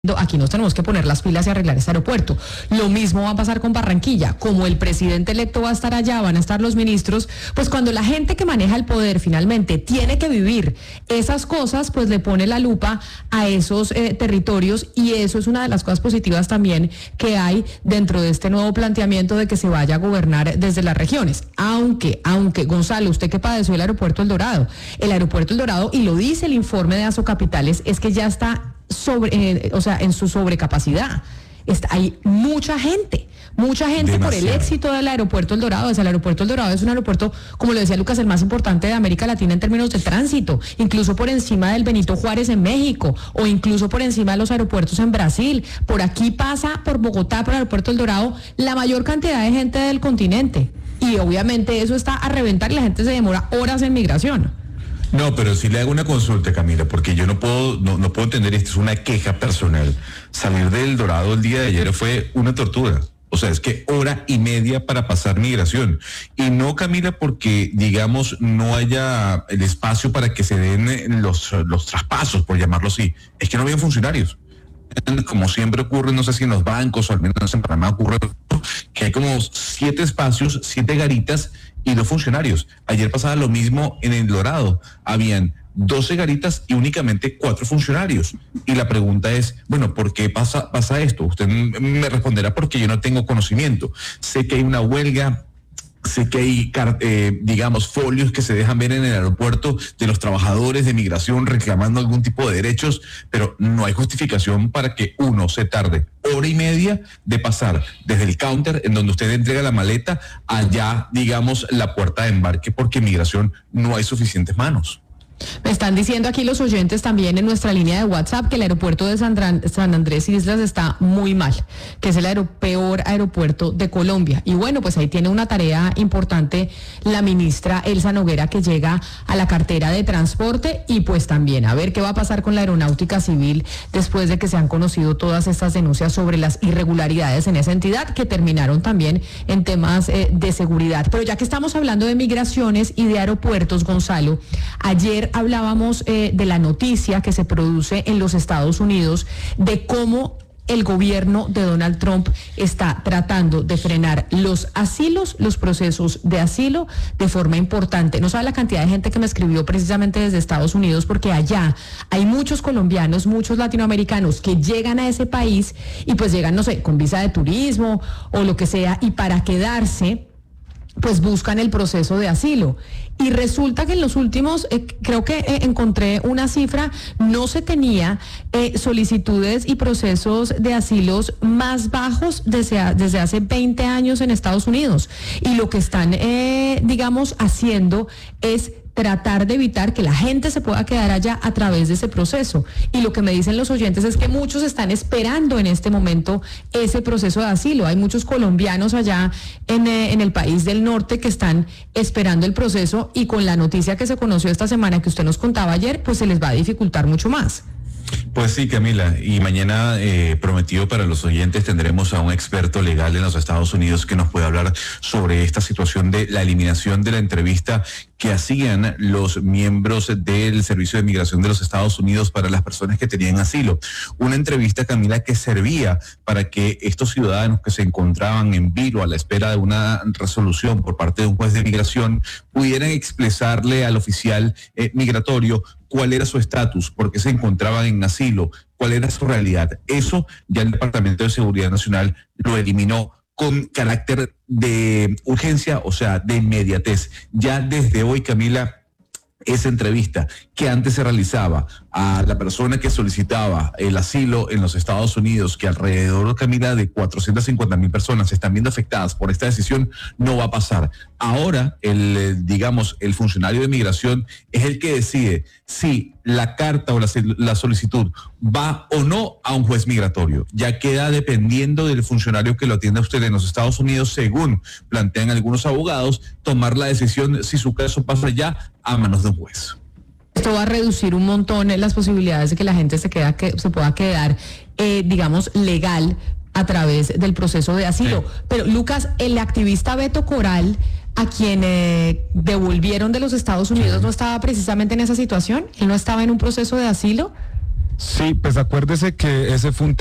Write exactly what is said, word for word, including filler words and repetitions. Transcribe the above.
Aquí nos tenemos que poner las pilas y arreglar este aeropuerto. Lo mismo va a pasar con Barranquilla. Como el presidente electo va a estar allá, van a estar los ministros, pues cuando la gente que maneja el poder finalmente tiene que vivir esas cosas, pues le pone la lupa a esos eh, territorios, y eso es una de las cosas positivas también que hay dentro de este nuevo planteamiento de que se vaya a gobernar desde las regiones. Aunque, aunque, Gonzalo, usted que padeció el aeropuerto El Dorado, el aeropuerto El Dorado, y lo dice el informe de Asocapitales, es que ya está sobre, eh, o sea, en su sobrecapacidad. Está, hay mucha gente, mucha gente Demasiado. Por el éxito del aeropuerto El Dorado. O sea, el aeropuerto El Dorado es un aeropuerto, como lo decía Lucas, el más importante de América Latina en términos de tránsito, incluso por encima del Benito Juárez en México, o incluso por encima de los aeropuertos en Brasil. Por aquí pasa, por Bogotá, por el aeropuerto El Dorado, la mayor cantidad de gente del continente. Y obviamente eso está a reventar y la gente se demora horas en migración. No, pero si le hago una consulta, Camila, porque yo no puedo, no, no puedo entender, esto es una queja personal. Salir del Dorado el día de ayer fue una tortura. O sea, es que hora y media para pasar migración. Y no, Camila, porque, digamos, no haya el espacio para que se den los, los traspasos, por llamarlo así. Es que no había funcionarios. Como siempre ocurre, no sé si en los bancos o al menos en Panamá ocurre, que hay como siete espacios, siete garitas y dos funcionarios. Ayer pasaba lo mismo en El Dorado. Habían doce garitas y únicamente cuatro funcionarios. Y la pregunta es, bueno, ¿por qué pasa, pasa esto? Usted me responderá porque yo no tengo conocimiento. Sé que hay una huelga. Sé que hay, eh, digamos, folios que se dejan ver en el aeropuerto de los trabajadores de migración reclamando algún tipo de derechos, pero no hay justificación para que uno se tarde hora y media de pasar desde el counter en donde usted entrega la maleta allá, digamos, la puerta de embarque, porque en migración no hay suficientes manos. Me están diciendo aquí los oyentes también en nuestra línea de WhatsApp que el aeropuerto de San Andrés Islas está muy mal, que es el aer- peor aeropuerto de Colombia. Y bueno, pues ahí tiene una tarea importante la ministra Elsa Noguera, que llega a la cartera de transporte, y pues también a ver qué va a pasar con la aeronáutica civil después de que se han conocido todas estas denuncias sobre las irregularidades en esa entidad, que terminaron también en temas eh, de seguridad. Pero ya que estamos hablando de migraciones y de aeropuertos, Gonzalo, ayer hablábamos eh, de la noticia que se produce en los Estados Unidos de cómo el gobierno de Donald Trump está tratando de frenar los asilos, los procesos de asilo de forma importante. No sabe la cantidad de gente que me escribió precisamente desde Estados Unidos, porque allá hay muchos colombianos, muchos latinoamericanos que llegan a ese país y pues llegan, no sé, con visa de turismo o lo que sea, y para quedarse pues buscan el proceso de asilo. Y resulta que en los últimos, eh, creo que eh, encontré una cifra, no se tenía eh, solicitudes y procesos de asilos más bajos desde, desde hace veinte años en Estados Unidos. Y lo que están, eh, digamos, haciendo es tratar de evitar que la gente se pueda quedar allá a través de ese proceso. Y lo que me dicen los oyentes es que muchos están esperando en este momento ese proceso de asilo. Hay muchos colombianos allá en, eh, en el país del norte que están esperando el proceso, y con la noticia que se conoció esta semana que usted nos contaba ayer, pues se les va a dificultar mucho más. Pues sí, Camila, y mañana, eh, prometido para los oyentes, tendremos a un experto legal en los Estados Unidos que nos puede hablar sobre esta situación de la eliminación de la entrevista que hacían los miembros del Servicio de Migración de los Estados Unidos para las personas que tenían asilo. Una entrevista, Camila, que servía para que estos ciudadanos que se encontraban en vilo a la espera de una resolución por parte de un juez de migración pudieran expresarle al oficial eh, migratorio cuál era su estatus, por qué se encontraban en asilo, cuál era su realidad. Eso ya el Departamento de Seguridad Nacional lo eliminó con carácter de urgencia, o sea, de inmediatez. Ya desde hoy, Camila, esa entrevista que antes se realizaba a la persona que solicitaba el asilo en los Estados Unidos, que alrededor, Camila, de cuatrocientas cincuenta mil personas están viendo afectadas por esta decisión, no va a pasar. Ahora, el, digamos, el funcionario de migración es el que decide si la carta o la, la solicitud va o no a un juez migratorio. Ya queda dependiendo del funcionario que lo atienda a usted en los Estados Unidos, según plantean algunos abogados, tomar la decisión si su caso pasa ya a manos de un juez. Esto va a reducir un montón las posibilidades de que la gente se, queda, que, se pueda quedar, eh, digamos, legal a través del proceso de asilo. Sí. Pero, Lucas, el activista Beto Coral, a quien eh, devolvieron de los Estados Unidos, sí, ¿no estaba precisamente en esa situación? ¿Él no estaba en un proceso de asilo? Sí, pues acuérdese que ese fue un